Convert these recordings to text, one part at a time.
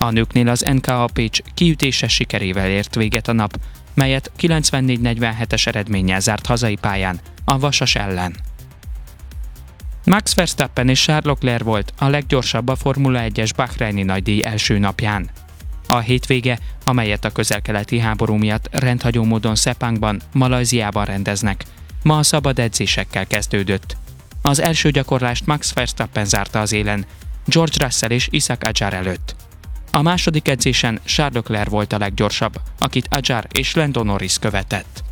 A nőknél az NKA Pécs kiütéses sikerével ért véget a nap, melyet 94-47-es eredménnyel zárt hazai pályán a Vasas ellen. Max Verstappen és Charles Leclerc volt a leggyorsabb a Formula 1-es Bahreini nagydíj első napján. A hétvége, amelyet a közel-keleti háború miatt rendhagyó módon Sepangban, Malajziában rendeznek, ma a szabad edzésekkel kezdődött. Az első gyakorlást Max Verstappen zárta az élen, George Russell és Isaac Hadjar előtt. A második edzésen Charles Leclerc volt a leggyorsabb, akit Hadjar és Lando Norris követett.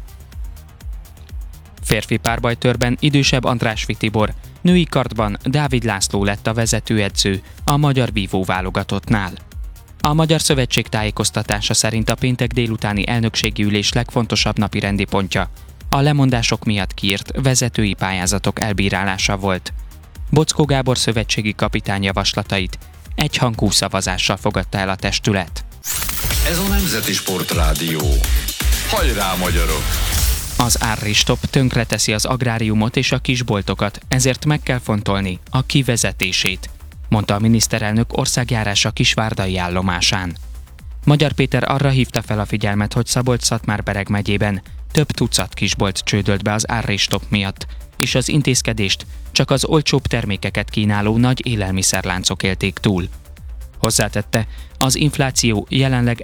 Férfi párbajtőrben idősebb Andrásfi Tibor, női kardban Dávid László lett a vezetőedző a magyar vívó válogatottnál. A Magyar Szövetség tájékoztatása szerint a péntek délutáni elnökségi ülés legfontosabb napirendi pontja a lemondások miatt kiírt vezetői pályázatok elbírálása volt. Boczkó Gábor szövetségi kapitány javaslatait egyhangú szavazással fogadta el a testület. Ez a Nemzeti Sportrádió. Hajrá, magyarok! Az árristop tönkreteszi az agráriumot és a kisboltokat, ezért meg kell fontolni a kivezetését, mondta a miniszterelnök országjárása Kisvárdai állomásán. Magyar Péter arra hívta fel a figyelmet, hogy Szabolcs-Szatmár-Bereg megyében több tucat kisbolt csődölt be az árristop miatt, és az intézkedést csak az olcsóbb termékeket kínáló nagy élelmiszerláncok élték túl. Hozzátette, az infláció jelenleg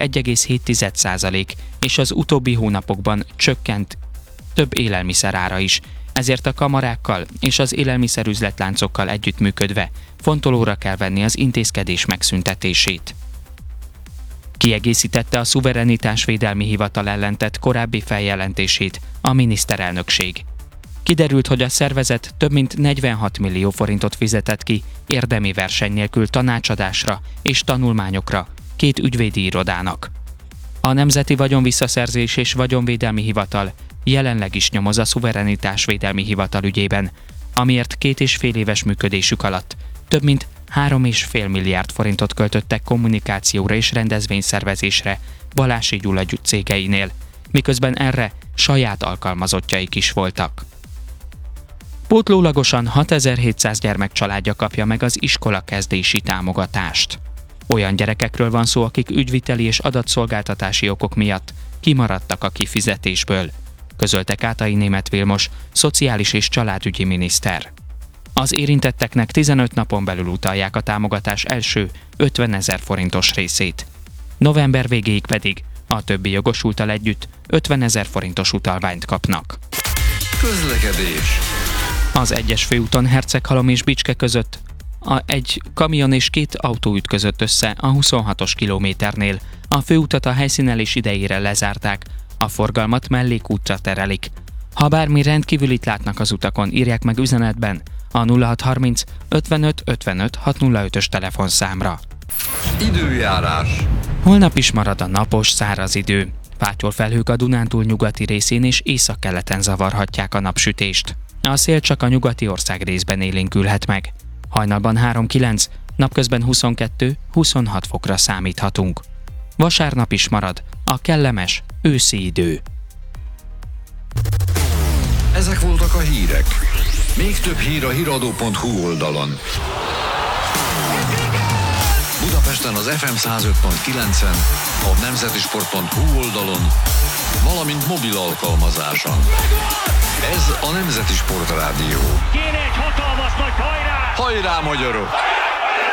1,7%, és az utóbbi hónapokban csökkent több élelmiszer ára is, ezért a kamarákkal és az élelmiszerüzletláncokkal együttműködve fontolóra kell venni az intézkedés megszüntetését. Kiegészítette a Szuverenitásvédelmi Hivatal ellen tett korábbi feljelentését a miniszterelnökség. Kiderült, hogy a szervezet több mint 46 millió forintot fizetett ki érdemi verseny nélkül tanácsadásra és tanulmányokra 2 ügyvédi irodának. A Nemzeti Vagyonvisszaszerzés és Vagyonvédelmi Hivatal jelenleg is nyomoz a Szuverenitásvédelmi Hivatal ügyében, amiért 2,5 éves működésük alatt több mint 3,5 milliárd forintot költöttek kommunikációra és rendezvényszervezésre Balási Gyula cégeinél, miközben erre saját alkalmazottjaik is voltak. Pótlólagosan 6700 gyermek családja kapja meg az iskola kezdési támogatást. Olyan gyerekekről van szó, akik ügyviteli és adatszolgáltatási okok miatt kimaradtak a kifizetésből, közölte Kátai Németh Vilmos, szociális és családügyi miniszter. Az érintetteknek 15 napon belül utalják a támogatás első 50 000 forintos részét. November végéig pedig a többi jogosulttal együtt 50 000 forintos utalványt kapnak. Közlekedés. Az 1-es főúton Herceghalom és Bicske között egy kamion és 2 autó ütközött össze a 26-os kilométernél. A főutat a helyszínelés idejére lezárták, a forgalmat mellékútra terelik. Ha bármi rendkívülit látnak az utakon, írják meg üzenetben a 0630 55 55 605-ös telefonszámra. Időjárás. Holnap is marad a napos, száraz idő. Fátyolfelhők a Dunántúl nyugati részén és északkeleten zavarhatják a napsütést. A szél csak a nyugati ország részben élénkülhet meg. Hajnalban 3-9, napközben 22-26 fokra számíthatunk. Vasárnap is marad a kellemes őszi idő. Ezek voltak a hírek. Még több hír a hiradó.hu oldalon. Budapesten az FM 105.9-en, a nemzetisport.hu oldalon, valamint mobil alkalmazáson. Ez a Nemzeti Sportrádió. Kéne egy hatalmas nagy hajrá! Hajrá, magyarok!